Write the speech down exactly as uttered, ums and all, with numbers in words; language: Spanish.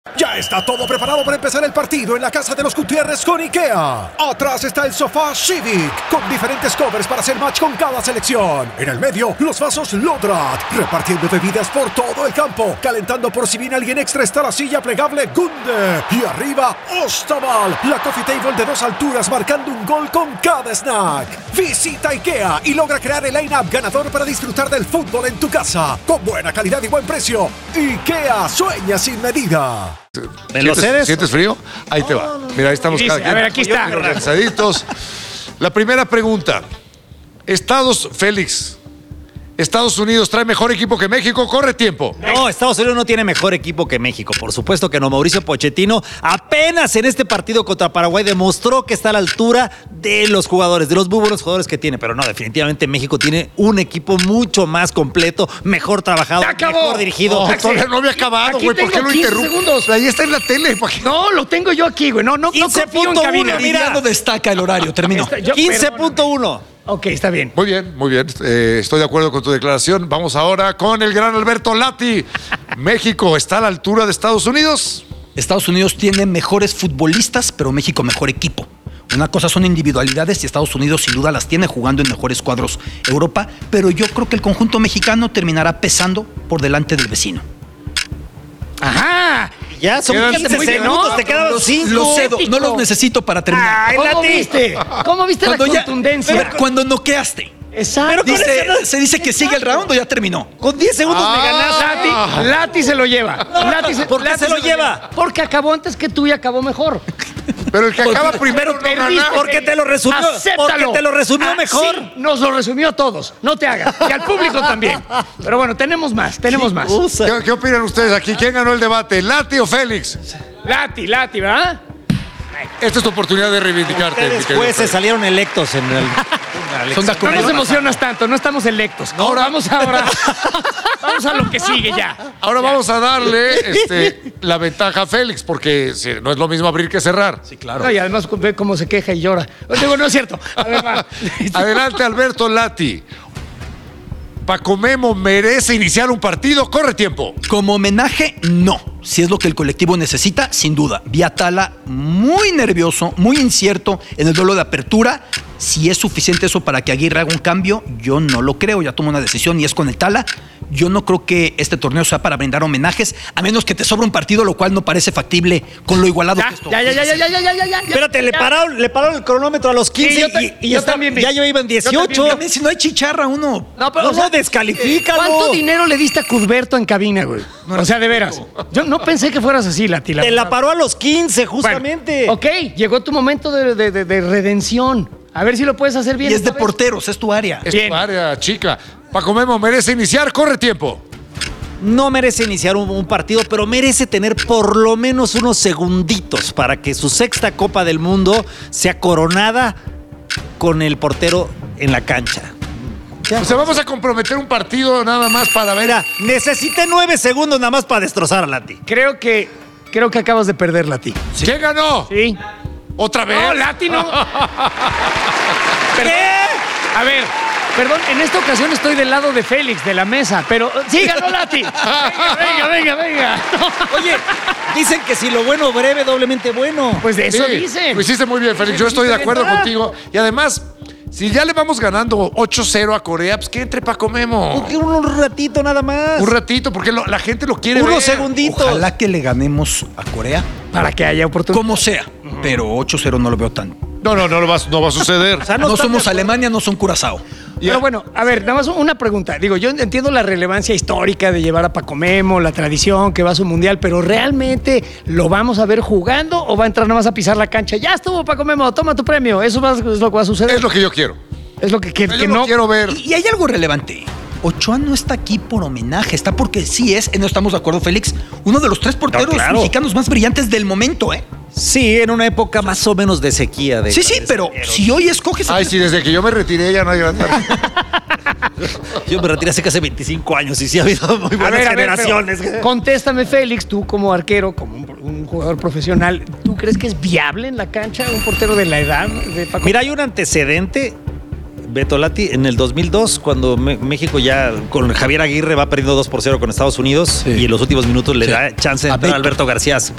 Ya está todo preparado para empezar el partido en la casa de los Gutiérrez con IKEA. Atrás está el sofá Civic, con diferentes covers para hacer match con cada selección. En el medio, los vasos Lodrat, repartiendo bebidas por todo el campo. Calentando por si viene alguien extra está la silla plegable Gunde. Y arriba, Ostaval, la coffee table de dos alturas marcando un gol con cada snack. Visita IKEA y logra crear el line-up ganador para disfrutar del fútbol en tu casa. Con buena calidad y buen precio. IKEA sueña sin medida. ¿Me lo cedes? ¿Sientes frío? Ahí te va. Mira, ahí estamos cada quien. A ver, aquí está. Organizaditos. La primera pregunta. Estados, Félix, ¿Estados Unidos trae mejor equipo que México? Corre tiempo. No, Estados Unidos no tiene mejor equipo que México. Por supuesto que no. Mauricio Pochettino apenas en este partido contra Paraguay demostró que está a la altura de los jugadores, de los muy buenos jugadores que tiene. Pero no, definitivamente México tiene un equipo mucho más completo, mejor trabajado, mejor dirigido. No, todavía no había acabado, güey. ¿Por qué lo interrumpes? Ahí está en la tele. No, lo tengo yo aquí, güey. No, no, no confío en cabina. Mira, no destaca el horario. Terminó. quince punto uno. Ok, está bien. Muy bien, muy bien. Eh, estoy de acuerdo con tu declaración. Vamos ahora con el gran Alberto Lati. ¿México está a la altura de Estados Unidos? Estados Unidos tiene mejores futbolistas, pero México mejor equipo. Una cosa son individualidades y Estados Unidos sin duda las tiene jugando en mejores cuadros Europa, pero yo creo que el conjunto mexicano terminará pesando por delante del vecino. Ajá. Ya son quince segundos, ¿no? te quedaban cinco. Los cedo, Épico. no los necesito para terminar. Ay, ¿Cómo viste? ¿Cómo viste la Cuando ya- contundencia? pero cuando noqueaste. Exacto. Dice, se dice que sigue el round o ya terminó. Con diez segundos me ganaste. Lati, Lati se lo lleva. Lati se, ¿Por qué Lati se lo lleva? Porque acabó antes que tú y acabó mejor. Pero el que acaba primero no perdiste. gana. Porque te lo resumió. Acéptalo. Porque te lo resumió Ah, mejor. sí, nos lo resumió a todos. No te hagas. Y al público también. Pero bueno, tenemos más, tenemos más. ¿Qué, qué opinan ustedes aquí? ¿Quién ganó el debate? ¿Lati o Félix? Lati, Lati, ¿verdad? Esta es tu oportunidad de reivindicarte. mi Ustedes querido jueces Félix. salieron electos en el... Son de No acuerdo. nos emocionas tanto, no estamos electos. Ahora vamos ahora. Vamos a lo que sigue ya. Ahora vamos a darle este, la ventaja a Félix, porque sí, no es lo mismo abrir que cerrar. Sí, claro. No, y además ve cómo se queja y llora. Digo, no es cierto. A ver, va. Adelante, Alberto Lati. Paco Memo merece iniciar un partido. Corre tiempo. Como homenaje, no. Si es lo que el colectivo necesita, sin duda. Vi a Tala muy nervioso, muy incierto en el duelo de apertura. Si es suficiente eso para que Aguirre haga un cambio, yo no lo creo. Ya tomó una decisión y es con el Tala. Yo no creo que este torneo sea para brindar homenajes, a menos que te sobra un partido, lo cual no parece factible con lo igualado Ya, que esto. ya, ya, ya, ya, ya, ya, ya, ya, ya. Espérate, le Ya. pararon, le pararon el cronómetro a los quince Sí, yo ta- y, y yo está- también vi. ya yo iba en Yo también dieciocho. vi. También, si no hay chicharra, uno. No, pero, No, o sea, no, descalifícalo. ¿Cuánto dinero le diste a Cudberto en cabina, güey? O sea, de veras. Yo no pensé que fueras así, Lati. Te la paró a los quince, Bueno, justamente. ok, llegó tu momento de, de- de- de redención. A ver si lo puedes hacer bien. Y es de esta vez. porteros, es tu área. Es Bien. tu área, chica. Paco Memo merece iniciar. Corre tiempo. No merece iniciar un, un partido, pero merece tener por lo menos unos segunditos para que su sexta Copa del Mundo sea coronada con el portero en la cancha. O sea, vamos a comprometer un partido nada más para ver. Mira, necesité nueve segundos nada más para destrozar a Lati. Creo que, creo que acabas de perder, Lati. ¿Quién ganó? Sí. ¿Otra vez? No, Lati no. ¿Qué? A ver, perdón, en esta ocasión estoy del lado de Félix, de la mesa, pero sí ganó Lati. Venga, venga, venga, venga. Oye, dicen que si lo bueno breve, doblemente bueno. Pues de eso Sí, dicen. Lo hiciste muy bien, Félix. Yo estoy de acuerdo contigo. Y además, si ya le vamos ganando ocho cero a Corea, pues que entre Paco Memo. Un, un ratito nada más. Un ratito, porque lo- la gente lo quiere Unos ver. segunditos. Ojalá que le ganemos a Corea, Para que haya oportunidad. como sea. Pero ocho cero no lo veo tan. No, no, no, lo va, no va a suceder. O sea, No, no están somos de- Alemania, no son Curazao. Pero bueno, a ver, nada más una pregunta. Digo, yo entiendo la relevancia histórica de llevar a Paco Memo, la tradición que va a su mundial, pero ¿realmente lo vamos a ver jugando o va a entrar nada más a pisar la cancha? Ya estuvo Paco Memo, toma tu premio. Eso va- es lo que va a suceder. Es lo que yo quiero. Es lo que, que- Yo que lo no. quiero ver. Y, y hay algo relevante. Ochoa no está aquí por homenaje, está porque sí es, no estamos de acuerdo, Félix, uno de los tres porteros No, claro. mexicanos más brillantes del momento, ¿eh? Sí, en una época más o menos de sequía. De Sí, sí, pero si hoy escoges a Ay, sí, desde que yo me retiré ya no hay gran. Yo me retiré hace casi veinticinco años y sí ha habido muy A buenas ver, a ver, generaciones. pero contéstame, Félix, tú como arquero, como un, un jugador profesional, ¿tú crees que es viable en la cancha un portero de la edad de Paco? Mira, hay un antecedente Beto Lati, en el dos mil dos, cuando Me- México ya con Javier Aguirre va perdiendo dos por cero con Estados Unidos Sí. y en los últimos minutos le Sí. da chance de A entrar a Beto. Alberto García